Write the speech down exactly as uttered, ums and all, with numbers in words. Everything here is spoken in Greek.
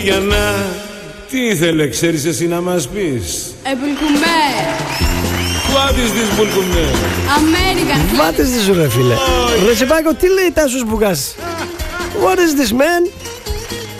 Για να... Τι ήθελε, ξέρεις εσύ να μας πεις? Επουλκουμέ. What is this Bulkume? American. What is this, ρε φίλε? Ρε Τσιπάκο, τι λέει Τάσος Μπουκάς? What is this, man?